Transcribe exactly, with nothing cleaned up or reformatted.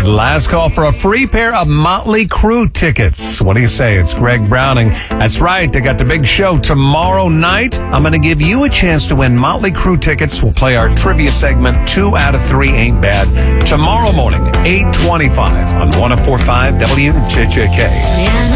right, last call for a free pair of Motley Crue tickets. What do you say? It's Greg Browning. That's right. They got the big show tomorrow night. I'm going to give you a chance to win Motley Crue tickets. We'll play our trivia segment. Two out of three ain't bad. Tomorrow morning, eight twenty-five on one oh four point five W J J K.